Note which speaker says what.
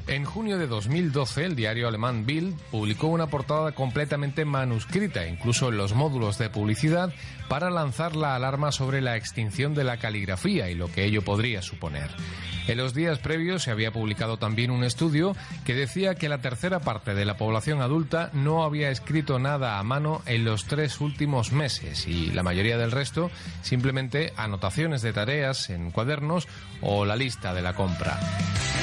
Speaker 1: En junio de 2012, el diario alemán Bild publicó una portada completamente manuscrita, incluso en los módulos de publicidad, para lanzar la alarma sobre la extinción de la caligrafía y lo que ello podría suponer. En los días previos se había publicado también un estudio que decía que la tercera parte de la población adulta no había escrito nada a mano en los 3 últimos meses y la mayoría del resto simplemente anotaciones de tareas en cuadernos o la lista de la compra.